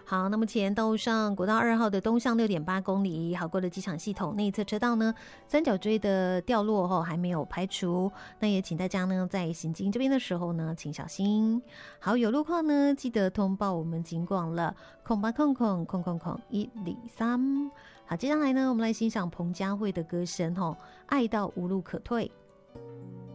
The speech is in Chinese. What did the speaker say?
好，那么前道路上国道2号的东向6.8公里好过的机场系统内侧车道呢，三角锥的掉落后还没有排除，那也请大家呢在行经这边的时候呢，请小心。好，有路况呢，记得通报我们警广了，0800000103。好，接下来呢，我们来欣赏彭佳慧的歌声爱到无路可退。